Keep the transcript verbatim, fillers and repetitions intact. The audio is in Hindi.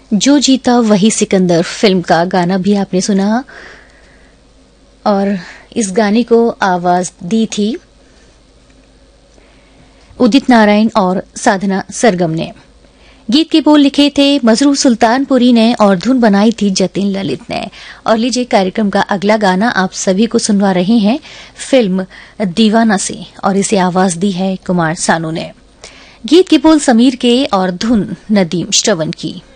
जो जीता वही सिकंदर फिल्म का गाना भी आपने सुना और इस गाने को आवाज दी थी उदित नारायण और साधना सरगम ने। गीत के बोल लिखे थे मजरू सुल्तानपुरी ने और धुन बनाई थी जतिन ललित ने। और लीजिए कार्यक्रम का अगला गाना आप सभी को सुनवा रहे हैं फिल्म दीवाना से और इसे आवाज दी है कुमार सानू ने। गीत के बोल समीर के और धुन नदीम श्रवण की।